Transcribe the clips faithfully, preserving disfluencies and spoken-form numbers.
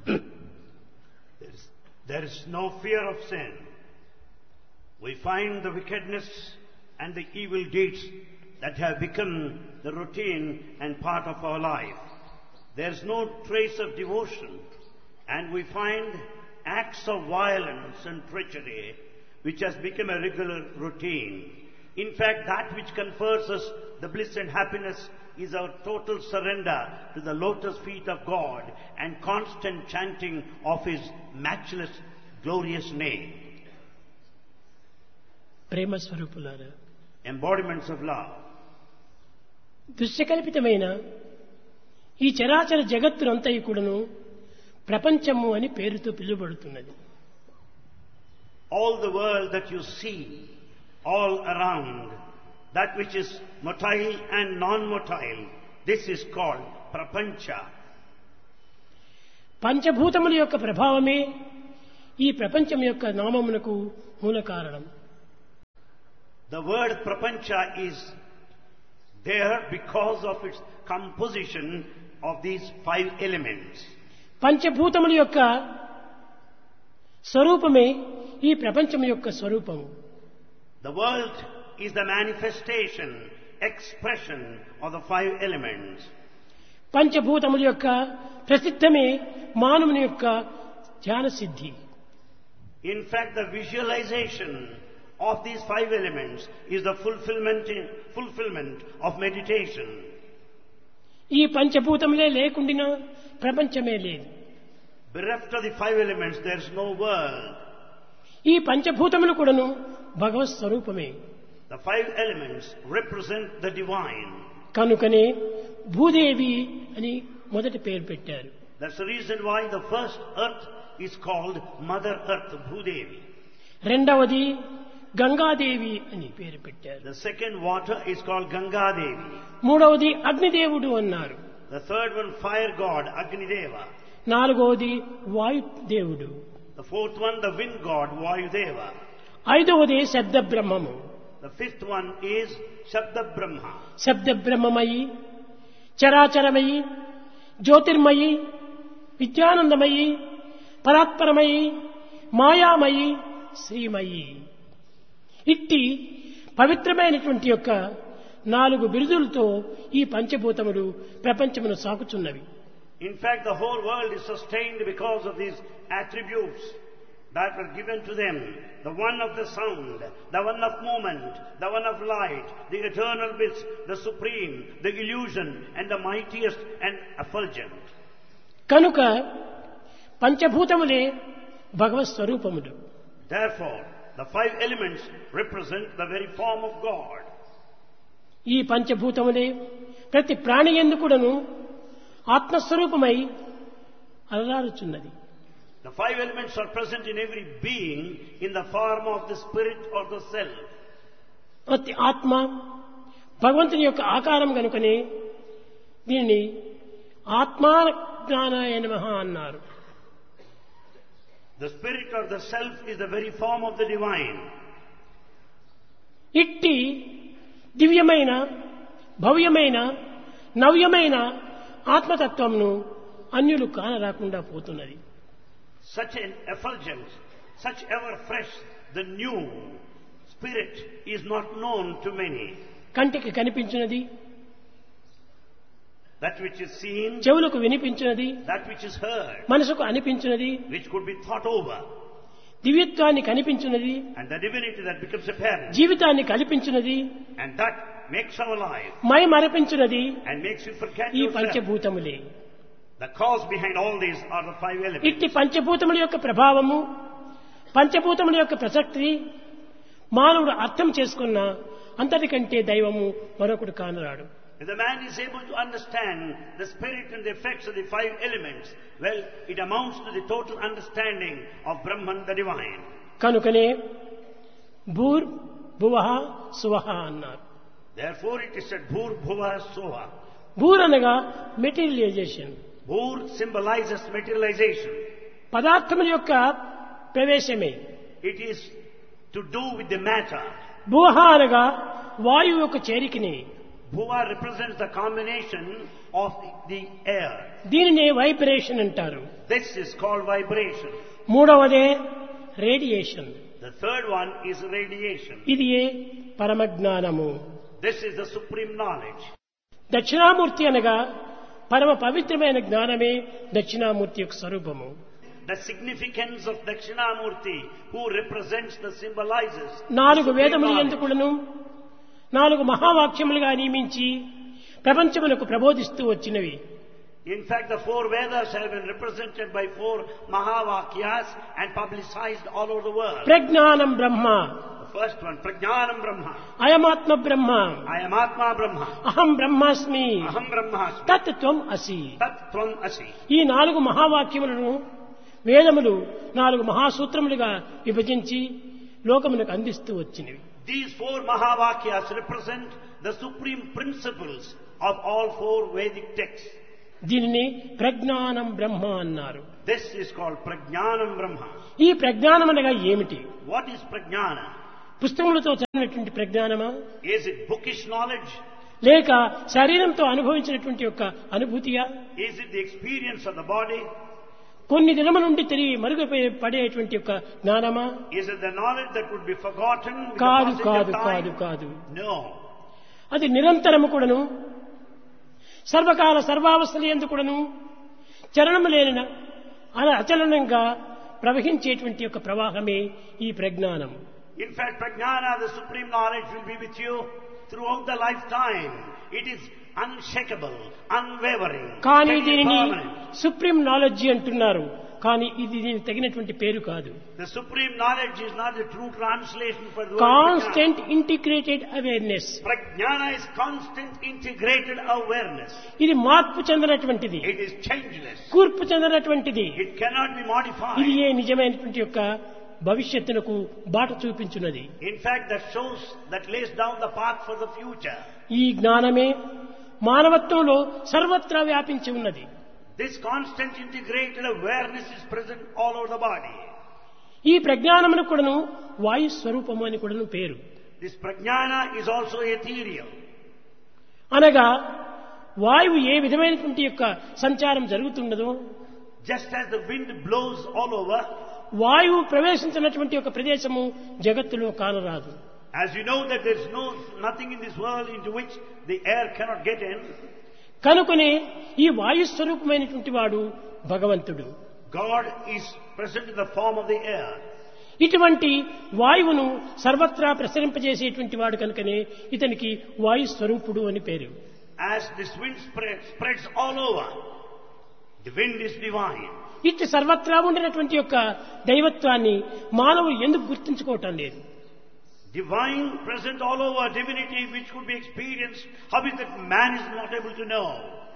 There is no fear of sin. We find the wickedness and the evil deeds that have become the routine and part of our life. There is no trace of devotion, and we find acts of violence and treachery which has become a regular routine. In fact, that which confers us the bliss and happiness is our total surrender to the lotus feet of God and constant chanting of His matchless, glorious name. ప్రేమ స్వరూపులారా, Embodiments of love. దృశ్యకల్పితమైన ఈ చరాచర జగత్తునంతయు కూడాను ప్రపంచము అని పేరుతో పిలువబడుతున్నది. All the world that you see, all around, that which is motile and non-motile, this is called prapancha. పంచభూతముల యొక్క ప్రభావమే ఈ ప్రపంచం యొక్క నామమునకు మూల కారణం. The word prapancha is there because of its composition of these five elements. పంచభూతముల యొక్క స్వరూపమే ఈ ప్రపంచం యొక్క స్వరూపము. The world is the manifestation, expression of the five elements. పంచభూతముల యొక్క ప్రసిద్ధమే మానవుని యొక్క ధ్యాన సిద్ధి. In fact, the visualization of these five elements is the fulfillment, fulfillment of meditation. ఈ పంచభూతములే లేకుండినా ప్రపంచమే లేదు. Bereft of the five elements, there is no world. ఈ పంచభూతములు కూడాను భగవత్ స్వరూపమే. The five elements represent the divine. కనుకనే భూదేవి అని మొదటి పేరు పెట్టారు. That's the reason why the first earth is called Mother Earth, Bhudevi. రెండవది గంగాదేవి అని పేరు పెట్టారు. The second water is called Ganga Devi. మూడవది అగ్నిదేవుడు అన్నారు. The third one, fire god, Agni Deva. నాలుగవది వాయుదేవుడు. The fourth one, the wind god, Vayudeva. ఐదవది శబ్ద బ్రహ్మము. The fifth one is Shabda Brahma. శబ్ద బ్రహ్మమయి, చరాచరమయి, జ్యోతిర్మయి, విద్యానందమయి, పరాత్పరమయి, మాయామయి, శ్రీమయి. ఇట్టి పవిత్రమైనటువంటి యొక్క నాలుగు బిరుదులతో ఈ పంచభూతములు ప్రపంచమును సాకుచున్నవి. In fact, the whole world is sustained because of these attributes that were given to them. The one of the sound, the one of movement, the one of light, the eternal bliss, the supreme, the illusion, and the mightiest and effulgent. కనుక పంచభూతములే భగవత్ స్వరూపములు. Therefore, the five elements represent the very form of God. ఈ పంచభూతములే ప్రతి ప్రాణి యందు కూడాను ఆత్మస్వరూపమై అలరారుచున్నది. The five elements are present in every being in the form of the spirit or the self. ప్రతి ఆత్మ భగవంతుని యొక్క ఆకారం కనుకనే దీనిని ఆత్మాజ్ఞానాయ నమః అన్నారు. The spirit or the self is the very form of the divine. ఇట్టి దివ్యమైన, భవ్యమైన, నవ్యమైన ఆత్మతత్వంను అన్యులు కానరాకుండా పోతున్నది. Such an effulgence, such ever fresh, the new spirit is not known to many. కంటికి కనిపించినది, That which is seen, చెవులకు వినిపించినది, that which is heard, మనసుకు అనిపించినది, which could be thought over, దివ్యత్వాన్ని కనిపించినది, and the divinity that becomes apparent, జీవితాన్ని కల్పించినది, and that makes our life my మరపించినది and makes you forget ఈ yourself. పంచభూతములే. The cause behind all these are the five elements. ఇట్టి పంచభూతముల యొక్క ప్రభావము, పంచభూతముల యొక్క ప్రసక్తి మానవుడు అర్థం చేసుకున్న అంతటికంటే దైవము మరొకడు కానరాడు. If the man is able to understand the spirit and the effects of the five elements, well, it amounts to the total understanding of Brahman, the divine. కనుకనే భూర్ భువః సువః అన్నారు. Therefore it is said, Bhur Bhuva Sova. భూర్ అనగా materialisation, Bhur symbolizes materialization. పదార్థముల యొక్క ప్రవేశమే. It is to do with the matter. భువః అనగా వాయువు యొక్క చేరికని. Bhuva represents the combination of the, the air. దీనినే vibration అంటారు. This is called vibration. మూడవదే radiation. The third one is radiation. ఇది ఏ పరమజ్ఞానము. This is the supreme knowledge. Dakshinamurthy అనగా పరమ పవిత్రమైన జ్ఞానమే దక్షిణామూర్తి యొక్క స్వరూపము. The significance of Dakshinamurti, who represents the symbolizes. నాలుగు వేదములు ఎందుకులను నాలుగు మహావాక్యములుగా నియమించి ప్రపంచమునకు ప్రబోధిస్తూ వచ్చినవి. In fact, the four Vedas have been represented by four Mahavakyas and publicized all over the world. ప్రజ్ఞానం బ్రహ్మ. The first one, Prajnanam Brahma. అయమాత్మ Brahma. I am Atma Brahma. అహం బ్రహ్మాస్మి. Aham Brahmasmi. తత్ త్వం అసి. Tat Tvam Asi. ఈ నాలుగు మహావాక్యములను వేదములు నాలుగు మహాసూత్రములుగా విభజించి లోకమునకు అందిస్తూ వచ్చినవి. These four Mahavakyas represent the supreme principles of all four Vedic texts. దీనిని ప్రజ్ఞానం బ్రహ్మ అన్నారు. This is called Prajnanam Brahma. ఈ ప్రజ్ఞానం అనగా ఏమిటి? What is Prajnana? పుస్తకములతో చదివినటువంటి ప్రజ్ఞానమా, Is it bookish knowledge? లేక శరీరంతో అనుభవించినటువంటి యొక్క అనుభూతియా, Is it the experience of the body? కొన్ని దినముల నుండి తిరిగి మరుగుపై పడేటువంటి యొక్క జ్ఞానమా? Is it the knowledge that would be forgotten with the కాదు passage కాదు of కాదు time? కాదు No. అది నిరంతరము కూడాను సర్వకాల సర్వావస్థల యందు కూడాను చలనము లేని అలా అచలనంగా ప్రవహించేటువంటి యొక్క ప్రవాహమే ఈ ప్రజ్ఞానం. In fact, Prajnana, the supreme knowledge, will be with you throughout the lifetime. It is unshakable, unwavering, కానీ steady and దీనిని permanent. సుప్రీం నాలెడ్జి అంటున్నారు. కానీ ఇది దీనికి తగినటువంటి పేరు కాదు. The supreme knowledge is not the true translation for the word constant integrated awareness. Prajnana is constant integrated awareness. ఇది మార్పు చెందినటువంటిది, It is changeless. కూర్పు చెందినటువంటిది. It cannot be modified. ఇది ఏ నిజమైనటువంటి యొక్క భవిష్యత్తునకు బాట చూపించున్నది. In fact, that shows, that lays down the path for the future. ఈ జ్ఞానమే మానవత్వంలో సర్వత్రా వ్యాపించి ఉన్నది. This constant integrated awareness is present all over the body. ఈ ప్రజ్ఞానమునకు కూడాను వాయు స్వరూపము అని కూడాను పేరు. This prajnana is also ethereal. అనగా వాయువు ఏ విధమైనటువంటి యొక్క సంచారం జరుగుతున్నదో, Just as the wind blows all over, వాయువు ప్రవేశించినటువంటి యొక్క ప్రదేశము జగత్తులో కానరాదు. as you know that there is no nothing in this world into which the air cannot get in. కనుకనే ఈ వాయు స్వరూపమైనటువంటి వాడు భగవంతుడు. God is present in the form of the air. ఇటువంటి వాయువును సర్వత్రా ప్రసరింపజేసేటువంటి వాడు కనుకనే ఇతనికి వాయు స్వరూపుడు అని పేరు. As this wind spreads, spreads all over, the wind is divine. ఇటు సర్వత్రా ఉండినటువంటి యొక్క దైవత్వాన్ని మానవుడు ఎందుకు గుర్తించుకోవటం లేదు? Divine present all over, divinity which could be experienced, how is that man is not able to know?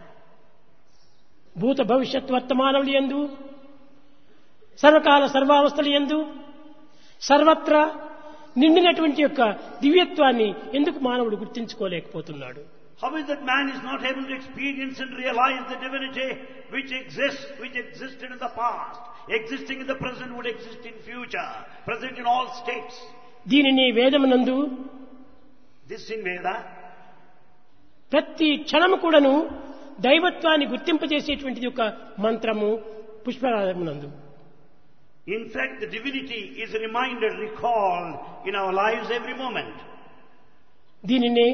భూత భవిష్యత్ వర్తమానములు యందు సర్వకాల సర్వావస్థల యందు సర్వత్రా నిండినటువంటి యొక్క దివ్యత్వాన్ని ఎందుకు మానవుడు గుర్తించుకోలేకపోతున్నాడు? How is that man is not able to experience and realize the divinity which exists, which existed in the past, existing in the present, would exist in future, present in all states? దీనిని వేదమునందు This in Veda, ప్రతి క్షణము కూడాను దైవత్వాన్ని గుర్తింపజేసేటువంటిది ఒక మంత్రము పుష్పరాగమునందు. in fact, the divinity is reminded, recalled in our lives every moment. దీనినే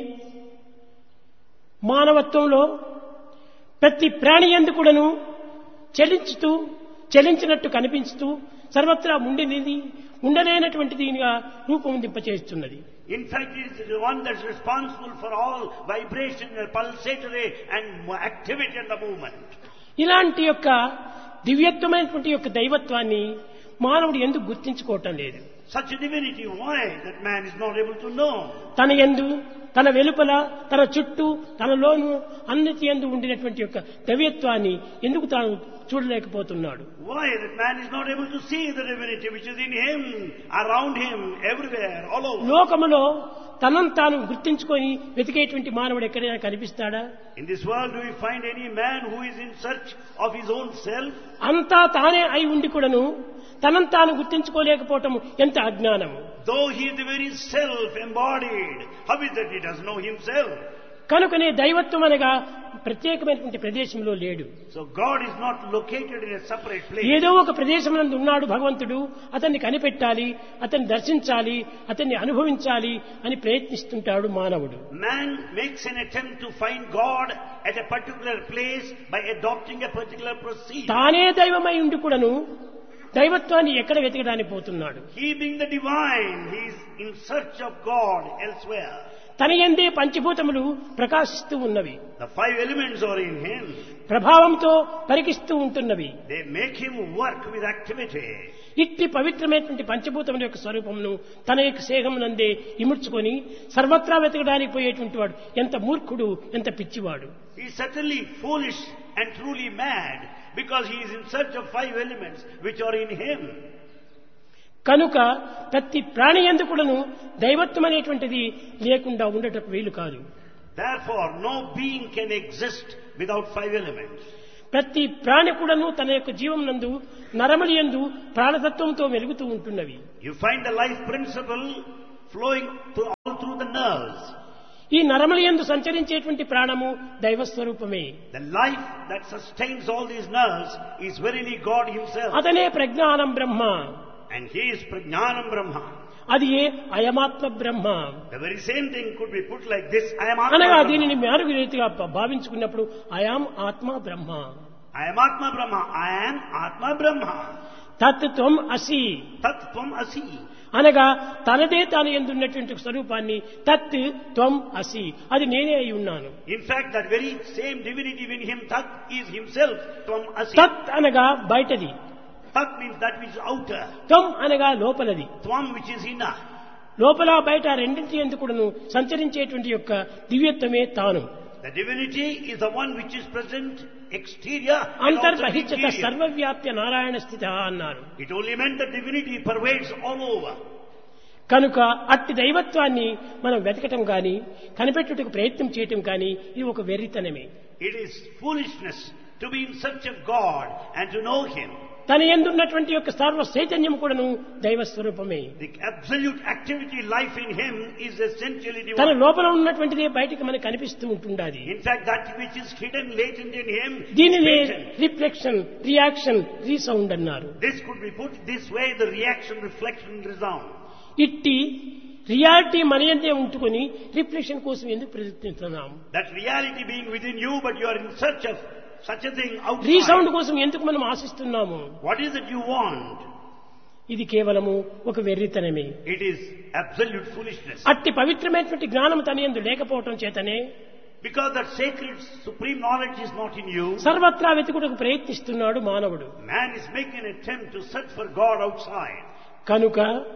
మానవత్వంలో ప్రతి ప్రాణి యందు కూడాను చలించుతూ చలించినట్టు కనిపించుతూ సర్వత్రా ఉండినది ఉండలేనటువంటిదిగా రూపొందింపచేస్తున్నది. In fact, it is the one that is responsible for all vibration, pulsatory and activity in the movement. ఇలాంటి యొక్క దివ్యత్వమైనటువంటి యొక్క దైవత్వాన్ని మానవుడు ఎందుకు గుర్తించుకోవటం లేదు? Such a divinity, why that man is not able to know? తన యందు, తన వెలుపల, తన చుట్టూ, తనలోను అన్నిటి యందు ఉండినటువంటి యొక్క దైవత్వాన్ని ఎందుకు తాను చూడలేకపోతున్నాడు? Why that man is not able to see the divinity which is in him, around him, everywhere, all over? లోకములో తనను తాను గుర్తించుకొని వెతికేటువంటి మానవుడు ఎక్కడైనా కనిపిస్తాడా? In this world, do we find any man who is in search of his own self? అంతా తానే అయి ఉండి కూడాను తనను తాను గుర్తించుకోలేకపోవటం ఎంత అజ్ఞానము! Though he is the very self embodied, how is that he doesn't know himself? కనుకనే దైవత్వం అనగా ప్రత్యేకమైనటువంటి ప్రదేశంలో లేడు. So God is not located in a separate place. ఏదో ఒక ప్రదేశమునందు ఉన్నాడు భగవంతుడు, అతన్ని కనిపెట్టాలి, అతన్ని దర్శించాలి, అతన్ని అనుభవించాలి అని ప్రయత్నిస్తుంటాడు మానవుడు. Man makes an attempt to find God at a particular place by adopting a particular procedure. తానే దైవమై ఉండి కూడాను దైవత్వాన్ని ఎక్కడ వెతకడానికి పోతున్నాడు? He being the divine, he is in search of God elsewhere. తన యందే పంచభూతములు ప్రకాశిస్తూ ఉన్నవి, The five elements are in him. ప్రభావంతో పరికిస్తూ ఉంటున్నవి. They make him work with activity. ఇట్టి పవిత్రమైనటువంటి పంచభూతముల యొక్క స్వరూపమును తన యొక్క సేహమునందే ఇముడ్చుకొని సర్వత్రా వెతకడానికి పోయేటువంటి వాడు ఎంత మూర్ఖుడు, ఎంత పిచ్చివాడు. He is certainly foolish and truly mad because he is in search of five elements which are in him. కనుక ప్రతి ప్రాణి యందు కూడాను దైవత్వం అనేటువంటిది లేకుండా ఉండటకు వీలు కాదు. Therefore, no being can exist without five elements. ప్రతి ప్రాణి కూడాను తన యొక్క జీవం నందు నరములి యందు ప్రాణతత్వంతో వెలుగుతూ ఉంటున్నవి. You find the life principle flowing through, all through the nerves. ఈ నరములి యందు సంచరించేటువంటి ప్రాణము దైవస్వరూపమే. The life that sustains all these nerves is verily God himself. అతనే ప్రజ్ఞానం బ్రహ్మ. And he is Prajnanam Brahma. అది ఏ అయమాత్మ బ్రహ్మ. The very same thing could be put like this: I am Atma అనగా Brahma. దీనిని మారుగు రీతిగా భావించుకున్నప్పుడు I am ఆత్మ బ్రహ్మ. I am Atma Brahma. I am Atma Brahma. తత్ త్వం అసి Tat Tvam Asi. అనగా తనదే తాను ఎందున్నటువంటి స్వరూపాన్ని తత్ త్వం అసి, అది నేనే అయి ఉన్నాను. In fact, that very same divinity in him, Tat, is himself Tvam Asi. తత్ అనగా బయటది, Tat means that which is outer. త్వం అనగా లోపలది. Tvam which is inner. లోపల బయట రెండింటి యందు కూడాను సంచరించేటువంటి యొక్క దివ్యత్వమే తాను. The divinity is the one which is present exterior and also అంతర్బహిష్ట interior. సర్వవ్యాప్య Narayana స్థిత అన్నారు. It only meant that divinity pervades all over. కనుక అట్టి దైవత్వాన్ని మనం వెతకటం కానీ కనిపెట్టుటకు ప్రయత్నం చేయటం కానీ ఇది ఒక వెర్రితనమే. It is foolishness to be in search of God and to know him. తన యందున్నటువంటి యొక్క సర్వ చైతన్యం కూడాను దైవ స్వరూపమే. The absolute activity, life in him is essentially తన divine. లోపల ఉన్నటువంటిదే బయటికి మనకు కనిపిస్తూ ఉంటుండాలి. In fact, that which is hidden latent in him is దీనినే latent. రిఫ్లెక్షన్, రియాక్షన్, రీసౌండ్ అన్నారు. This could be put this way: the reaction, reflection, resound. ఇట్టి reality మన యందే ఉంటుకొని రిఫ్లెక్షన్ కోసం ఎందుకు ప్రయత్నిస్తున్నాం? That reality being within you, but you are in search of such a thing resound outside. కోసం ఎందుకు మనం ఆశిస్తున్నాము? What is it you want? ఇది కేవలము ఒక వెర్రితనమే. It is absolute foolishness. అట్టి పవిత్రమైనటువంటి జ్ఞానం తన యందు లేకపోవటం చేతనే Because that sacred, supreme knowledge is not in you, సర్వత్రా వెతుకుటకు ప్రయత్నిస్తున్నాడు మానవుడు. man is making an attempt to search for God outside. కనుక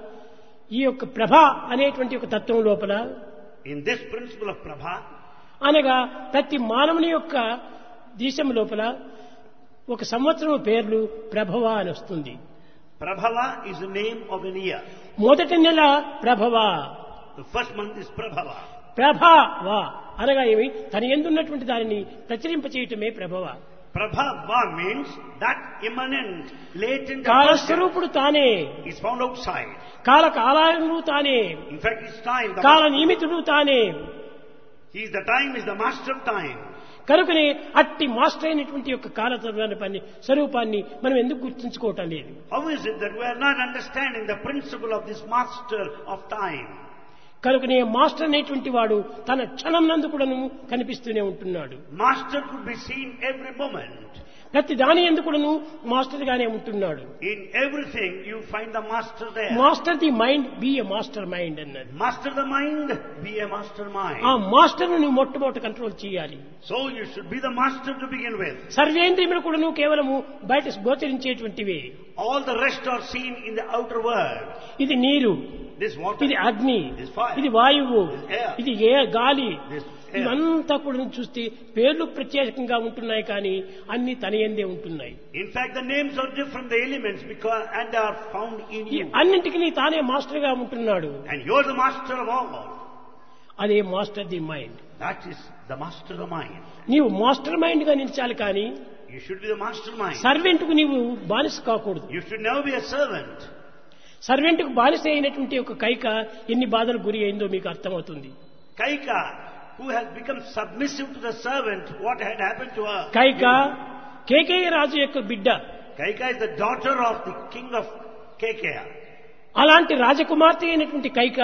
ఈ యొక్క ప్రభ అనేటువంటి ఒక తత్వం లోపల In this principle of Prabha, అనగా ప్రతి మానవుని యొక్క దేశం లోపల ఒక సంవత్సరం పేర్లు ప్రభవ అని వస్తుంది. Prabhava is the name of an year. మొదటి నెల ప్రభవ, The first month is Prabhava. ప్రభవ అనగా ఏమి? తన యందున్నటువంటి దానిని ప్రచురింపచేయటమే ప్రభవ. Prabhava means that immanent, latent కాలస్వరూపుడు తానే, is found outside. కాల కాలాయనుడు తానే, In fact, it's time. The కాల master, నియమితుడు తానే. he is the time, is the master of time. కనుకనే అట్టి మాస్టర్ అయినటువంటి యొక్క కాలతత్వాన్ని పని స్వరూపాన్ని మనం ఎందుకు గుర్తుంచుకోవటం లేదు? How is it that we are not understanding the principle of this master of time? కనుకనే మాస్టర్ అనేటువంటి వాడు తన క్షణం నందు కూడాను కనిపిస్తూనే ఉంటున్నాడు. Master could be seen every moment. ప్రతి దాని యందు కూడాను మాస్టర్ గానే ఉంటున్నాడు. In everything you find the master there. Master the mind, B a master mind అన్నది. Master the mind, be a master mind. ఆ మాస్టర్ ను నువ్వు మొట్టమొదటి కంట్రోల్ చేయాలి. So you should be the master to begin with. సర్వేంద్రియములు కూడాను కేవలము బయట గోచరించేటువంటివే. All the rest are seen in the outer world. ఇది నీరు, This water, ఇది అగ్ని, this fire, ఇది వాయువు, this air, ఇది ఏ గాలి, this air. ఇవంతా కూడా చూస్తే పేర్లు ప్రత్యేకంగా ఉంటున్నాయి కానీ అన్ని తనయందే ఉంటున్నాయి. In fact, the names are different, the elements, because and they are found in ఈ you. అన్నింటికి తానే మాస్టర్ గా ఉంటున్నాడు. And you are the master of all. అదే master the mind. That is the master of the mind. నీవు master mind గా నిలిచాలి కానీ You should be the mastermind. Servant కు నీవు బానిస కాకూడదు. You should never be a servant. Servant కు బానిస అయినటువంటి ఒక కైక ఎన్ని బాధలు గురి అయిందో మీకు అర్థమవుతుంది. Kaika, who has become submissive to the servant, what had happened to her? Kaika Kekaya రాజు యొక్క బిడ్డ. Kaika is the daughter of the king of Kekeya. అలాంటి రాజకుమార్తె అయినటువంటి Kaika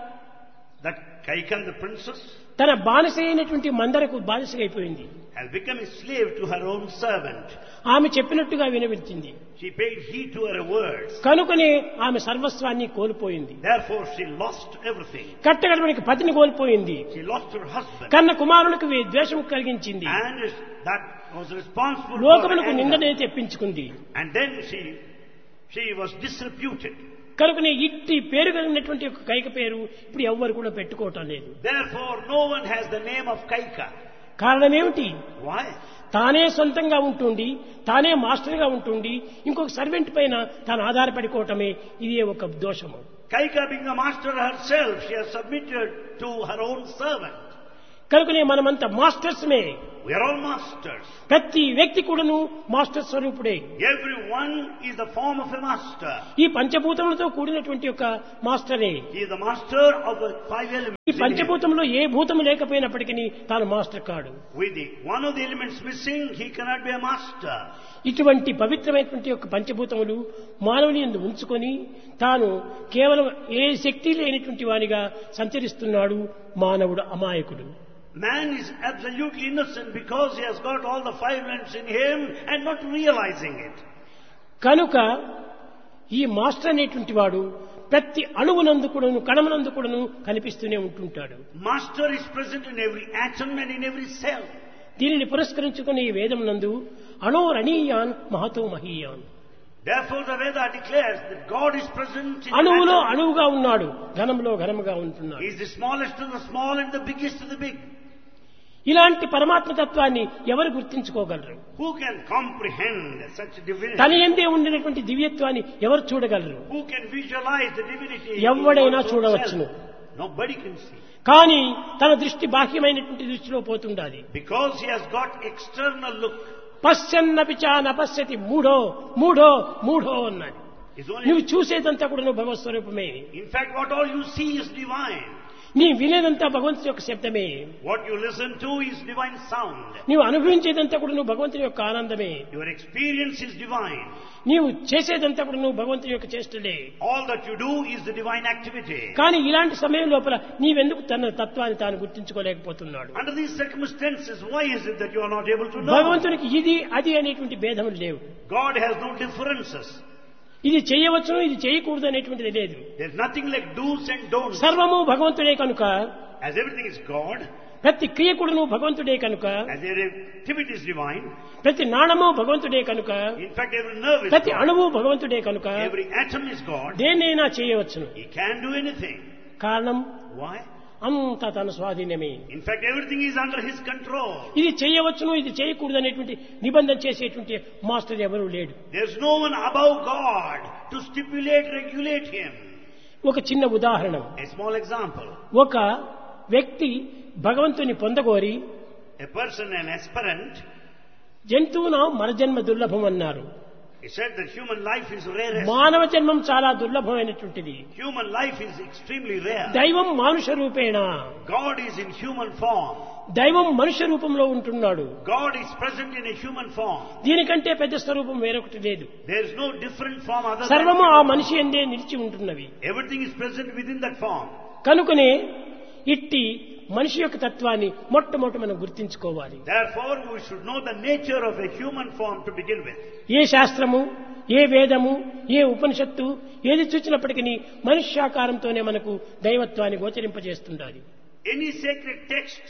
That Kaika, the princess, తన బానిస అయినటువంటి మందరకు బానిసగా అయిపోయింది. has become a slave to her own servant. ఆమె చెప్పినట్టుగా వినవించింది. She paid heed to her words. కనుకనే ఆమె సర్వస్వాన్ని కోల్పోయింది. Therefore she lost everything. కట్టగడవనికి పతిని కోల్పోయింది. She lost her husband. కన్న కుమారునికి ద్వేషం కలిగించింది. And that was responsible for లోకమునకు anger. నిందనే తెప్పించుకుంది. And then she, she was disreputed. కనుకనే ఇట్టి పేరు కలిగినటువంటి ఒక కైక పేరు ఇప్పుడు ఎవ్వరు కూడా పెట్టుకోవటం లేదు. Therefore no one has the name of Kaika. కారణం ఏమిటి? Why? తానే సొంతంగా ఉంటుండి, తానే మాస్టర్గా ఉంటుండి, ఇంకొక సర్వెంట్ పైన తాను ఆధారపడికోవటమే ఇదే ఒక దోషము. Kaika being a master herself, she has submitted to her own servant. కనుకనే మనమంతా మాస్టర్స్మే. We are all masters. ప్రతి వ్యక్తి కూడాను మాస్టర్ స్వరూపుడే. Everyone is the form of a master. ఈ పంచభూతములతో కూడినటువంటి ఒక మాస్టరే. He is the master of the five elements. ఈ పంచభూతంలో ఏ భూతము లేకపోయినప్పటికీ తాను మాస్టర్ కాడు. With the one of the elements missing, he cannot be a master. ఇటువంటి పవిత్రమైనటువంటి యొక్క పంచభూతములు మానవుని యందు ఉంచుకొని తాను కేవలం ఏ శక్తి లేనటువంటి వానిగా సంచరిస్తున్నాడు మానవుడు అమాయకుడు. Man is absolutely innocent because he has got all the five elements in him and not realizing it. కనుక ఈ మాస్టర్ అనేటువంటి వాడు ప్రతి అణువునందు కూడాను కణమునందు కూడాను కనిపిస్తూనే ఉంటుంటాడు. Master is present in every atom and in every cell. దీనిని పురస్కరించుకుని ఈ వేదం నందు అణోరణీయాన్ Mahato మహీయాన్. Therefore the Veda declares that God is present in అణువులో atom. అణువుగా ఉన్నాడు, ఘనంలో ఘనముగా ఉంటున్నాడు. He is the smallest of the small and the biggest of the big. ఇలాంటి పరమాత్మ తత్వాన్ని ఎవరు గుర్తించుకోగలరు? Who can comprehend such divinity? తన యందే ఉండినటువంటి దివ్యత్వాన్ని ఎవరు చూడగలరు? Who can visualize the divinity? ఎవడైనా in one's own చూడవచ్చును. self? Nobody can see. కానీ తన దృష్టి బాహ్యమైనటువంటి దృష్టిలో పోతుండాలి. Because he has got external look. పశ్యన్నపి చ నపశ్యతి మూఢో మూఢో మూఢో అన్నాడు. It's only, నువ్వు చూసేదంతా కూడా నువ్వు భగవత్ స్వరూపమే. in fact, what all you see is divine. నీ వినేదంతా భగవంతుని యొక్క శబ్దమే. What you listen to is divine sound. నీవు అనుభవించేదంతా కూడా నువ్వు భగవంతుని యొక్క ఆనందమే. Your experience is divine. నీవు చేసేదంతా కూడా నువ్వు భగవంతుని యొక్క చేష్టలే. All that you do is the divine activity. కానీ ఇలాంటి సమయం లోపల నీవెందుకు తన తత్వాన్ని తాను గుర్తించుకోలేకపోతున్నాడు? Under these circumstances, why is it that you are not able to know? భగవంతునికి ఇది అది అనేటువంటి భేదములు లేవు. God has no differences. ఇది చేయవచ్చును ఇది చేయకూడదు అనేటువంటిది లేదు. There's nothing like do's and don'ts. సర్వము భగవంతుడే కనుక, As everything is God, ప్రతి క్రియ కూడాను భగవంతుడే కనుక, as every activity is divine, ప్రతి నాణము భగవంతుడే కనుక, in fact every nerve is ప్రతి God, అణువు భగవంతుడే కనుక every atom is God, దేన్నైనా చేయవచ్చును. He can do anything. కారణం Why? అంతా తన స్వాధీనమే. In fact everything is under His control. ఇది చేయవచ్చును ఇది చేయకూడదు అనేటువంటి నిబంధన చేసేటువంటి మాస్టర్ ఎవరూ లేడు. There's no one above God to stipulate, regulate Him. ఒక చిన్న ఉదాహరణ. A small example. ఒక వ్యక్తి భగవంతుని పొందగోరి A person, an aspirant, జంతువున మరజన్మ దుర్లభం అన్నారు. he said that human life is rarest. మానవ జన్మం చాలా దుర్లభమైనటువంటిది. Human life is extremely rare. దైవం మానుష రూపేణ, God is in human form. దైవం మనుష్య రూపంలో ఉంటున్నాడు. God is present in a human form. దీనికంటే పెద్ద స్వరూపం వేరొకటి లేదు. There is no different form other than సర్వము ఆ human form. మనిషి ఎందే నిలిచి ఉంటున్నవి. Everything is present within that form. కనుకనే ఇట్టి మనిషి యొక్క తత్వాన్ని మొట్టమొదట మనం గుర్తించుకోవాలి. Therefore, we should know the nature of a human form to begin with. ఏ శాస్త్రము, ఏ వేదము, ఏ ఉపనిషత్తు ఏది చూచినప్పటికీ మనుష్యాకారంతోనే మనకు దైవత్వాన్ని గోచరింపజేస్తుండాలి. Any sacred text,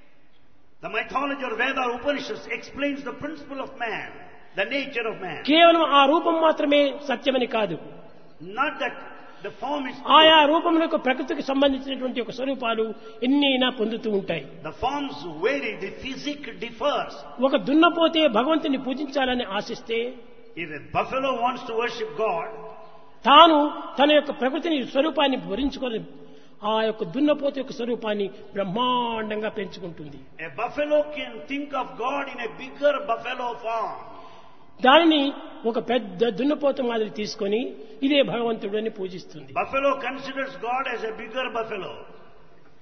the mythology or Veda or Upanishads explains the principle of man, the nature of man. కేవలం ఆ రూపం మాత్రమే సత్యమని కాదు. Not that the form is ఆయా true. రూపములకు ప్రకృతికి సంబంధించినటువంటి ఒక స్వరూపాలు ఎన్నైనా పొందుతూ ఉంటాయి. The forms vary, the physique differs. ఒక దున్నపోతే భగవంతుని పూజించాలని ఆశిస్తే If a buffalo wants to worship God, తాను తన యొక్క ప్రకృతిని స్వరూపాన్ని భరించుకొని ఆ యొక్క దున్నపోత యొక్క స్వరూపాన్ని బ్రహ్మాండంగా పెంచుకుంటుంది. a buffalo can think of God in a bigger buffalo form. దానిని ఒక పెద్ద దున్నపోత మాదిరి తీసుకొని ఇదే భగవంతుడు అని పూజిస్తుంది. Buffalo considers God as a bigger buffalo.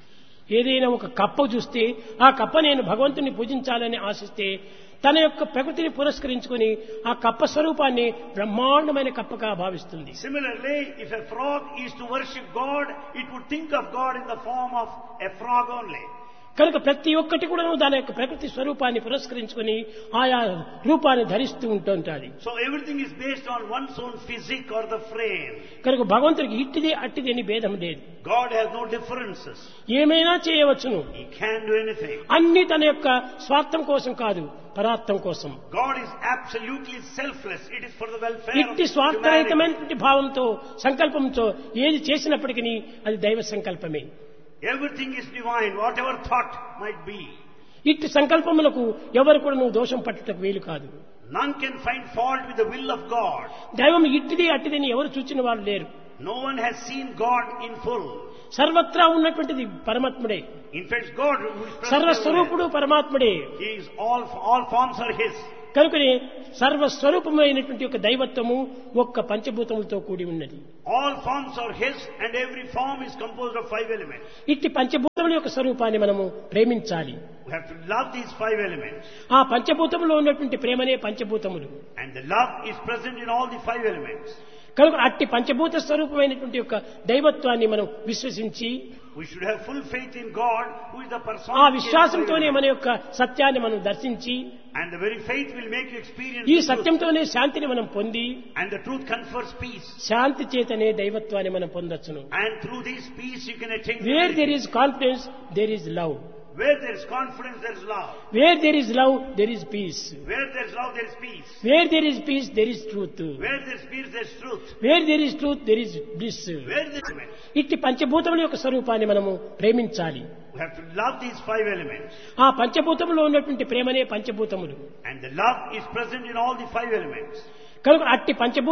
ఏదైనా ఒక కప్ప చూస్తే ఆ కప్ప నేను భగవంతుని పూజించాలని ఆశిస్తే తన యొక్క ప్రకృతిని పురస్కరించుకొని ఆ కప్ప స్వరూపాన్ని బ్రహ్మాండమైన కప్పగా భావిస్తుంది. Similarly, if a frog is to worship God, it would think of God in the form of a frog only. కనుక ప్రతి ఒక్కటి కూడా దాని యొక్క ప్రకృతి స్వరూపాన్ని పురస్కరించుకొని ఆయా రూపాన్ని ధరిస్తూ ఉంటుంటాది. So everything is based on one's own physique or the frame. కనుక భగవంతుడికి ఇట్టిది అట్టిది అని భేదం లేదు. God has no differences. ఏమైనా చేయవచ్చును. He can do anything. అన్ని తన యొక్క స్వార్థం కోసం కాదు, పరార్థం కోసం. God is absolutely selfless. It is for the welfare of ఇట్టి humanity. స్వార్థరహితమైనటువంటి భావంతో సంకల్పంతో ఏది చేసినప్పటికీ అది దైవ సంకల్పమే. Everything is divine, whatever thought might be. ఇట్టి సంకల్పములకు ఎవరు కూడా నువ్వు దోషం పట్టుటకు వీలు కాదు. None can find fault with the will of God. దైవం ఇట్టిది అట్టిదని ఎవరు చూచిన వారు లేరు. No one has seen God in full. సర్వత్రా ఉన్నటువంటిది పరమాత్ముడే. In fact, God who is present సర్వస్వరూపుడు పరమాత్ముడే. He is all, all forms are His. కనుకనే సర్వస్వరూపమైనటువంటి ఒక దైవత్వము ఒక్క పంచభూతములతో కూడి ఉన్నది. All forms are His and every form is composed of five elements. ఇట్టి పంచభూతముల యొక్క స్వరూపాన్ని మనము ప్రేమించాలి. We have to love these five elements. ఆ పంచభూతములో ఉన్నటువంటి ప్రేమనే పంచభూతములు. And the love is present in all the five elements. కనుక అట్టి పంచభూత స్వరూపమైనటువంటి యొక్క దైవత్వాన్ని మనం విశ్వసించి We should have full faith in God, who is the person. ఆ విశ్వాసంతోనే మన యొక్క సత్యాన్ని మనం దర్శించి And the very faith will make you experience ఈ the truth. సత్యంతోనే శాంతిని మనం పొంది And the truth confers peace. శాంతి చేతనే దైవత్వాన్ని మనం పొందొచ్చును. And through this peace you can attain. Wear there is confidence there is love. Where there is confidence, there is love. Wear there is love there is piece. Where there is love, there is peace. Wear there is piece there is truth. Where there is peace, there is truth. Wear there is truth there is bliss. Where there is peace. ఇట్టి పంచభూతముల యొక్క స్వరూపాన్ని మనము ప్రేమించాలి. We have to love these five elements. ఆ పంచభూతములో ఉన్నటువంటి ప్రేమనే పంచభూతములు. And the love is present in all the five elements. కనుక అట్టి పంచభూత